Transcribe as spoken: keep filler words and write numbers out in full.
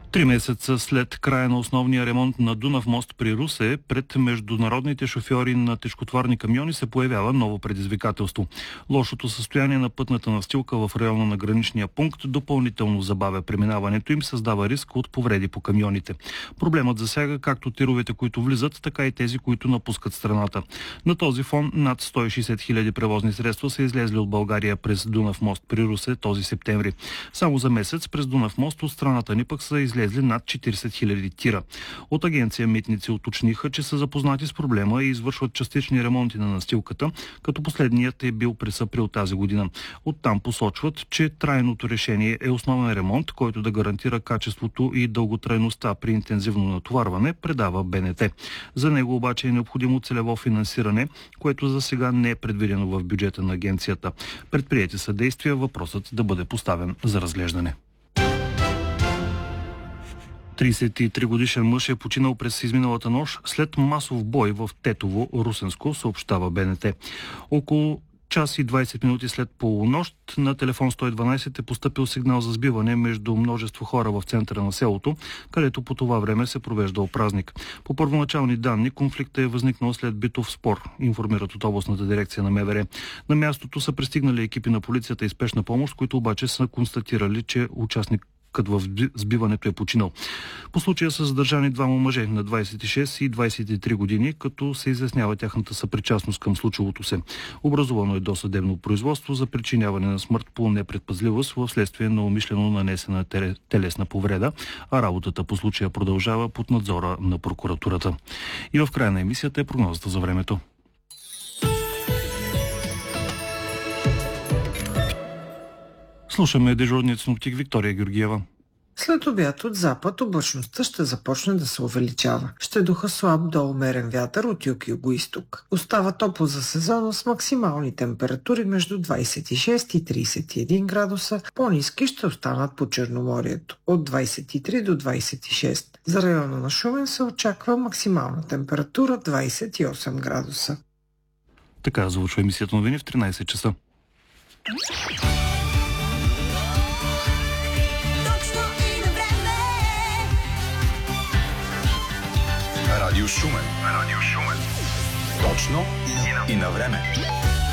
Три месеца след края на основния ремонт на Дунав мост при Русе, пред международните шофьори на тежкотоварни камиони се появява ново предизвикателство. Лошото състояние на пътната настилка в района на граничния пункт допълнително забавя преминаването им, създава риск от повреди по камионите. Проблемът засяга както тировете, които влизат, така и тези, които напускат страната. На този фон над сто и шейсет хиляди превозни средства са излезли от България през Дунав мост при Русе този септември. Само за месец през Дунав мост от страната ни пък са излезли над четирийсет хиляди тира. От агенция Митници уточниха, че са запознати с проблема и извършват частични ремонти на настилката, като последният е бил през април тази година. Оттам посочват, че трайното решение е основен ремонт, който да гарантира качеството и дълготрайността при интензивно натоварване, предава БНТ. За него обаче е необходимо целево финансиране, което за сега не е предвидено в бюджета на агенцията. Предприети са действия въпросът да бъде поставен за разглеждане. трийсет и три годишен мъж е починал през изминалата нощ след масов бой в Тетово, Русенско, съобщава БНТ. Около час и двайсет минути след полунощ на телефон сто и дванайсет е постъпил сигнал за сбиване между множество хора в центъра на селото, където по това време се провеждал празник. По първоначални данни конфликтът е възникнал след битов спор, информират от областната дирекция на МВР. На мястото са пристигнали екипи на полицията и спешна помощ, които обаче са констатирали, че участник в сбиването е починал. По случая са задържани двама мъже на двайсет и шест и двайсет и три години, като се изяснява тяхната съпричастност към случилото се. Образувано е досъдебно производство за причиняване на смърт по непредпазливост в следствие на умишлено нанесена телесна повреда, а работата по случая продължава под надзора на прокуратурата. И в края на емисията е прогнозата за времето. Слушаме дежурният синоптик Виктория Георгиева. След обяд от запад облачността ще започне да се увеличава. Ще духа слаб до умерен вятър от юг-юго-исток. Остава топло за сезона с максимални температури между двайсет и шест и трийсет и един градуса. По-ниски ще останат по Черноморието от двайсет и три до двайсет и шест. За района на Шумен се очаква максимална температура двайсет и осем градуса. Така звучва емисията новини в тринайсет часа. Радио Шумен. Радио Шумен. Точно и на време.